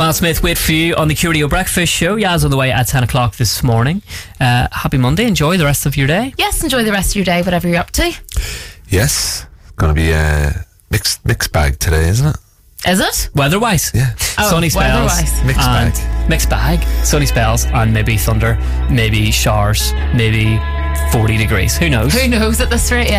Matt Smith, wait for you on the Curio Breakfast Show. Yaz on the way at 10 o'clock this morning. Happy Monday. Enjoy the rest of your day. Yes, enjoy the rest of your day, whatever you're up to. Yes. Going to be a mixed bag today, isn't it? Is it? Weather-wise? Yeah. Sunny spells. weather-wise. Mixed bag. Mixed bag. Sunny spells and maybe thunder, maybe showers, maybe 40 degrees. Who knows? Who knows at this rate, yeah.